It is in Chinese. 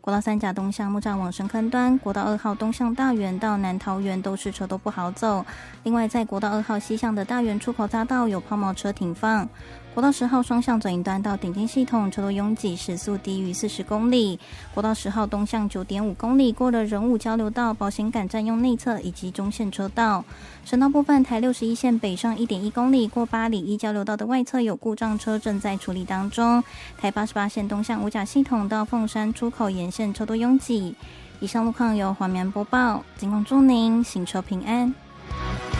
国道3甲东向木栅往深坑端，国道2号东向大园到南桃园都是车都不好走。另外，在国道2号西向的大园出口匝道有抛锚车停放。国道10号双向左营端到顶尖系统车多拥挤，时速低于40公里。国道10号东向 9.5 公里，过了仁武交流道、保险杆占用内侧以及中线车道。省道部分，台61线北上 1.1 公里，过八里一交流道的外侧有故障车正在处理当中。台88线东向五甲系统到凤山出口沿线车多拥挤。以上路况由黄绵播报，仅供祝您行车平安。